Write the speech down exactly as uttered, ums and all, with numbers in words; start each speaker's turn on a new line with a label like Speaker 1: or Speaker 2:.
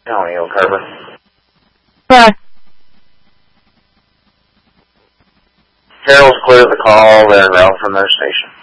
Speaker 1: County, Oak Harbor.
Speaker 2: Yes.
Speaker 1: Carol's clear the call. They're out from their station.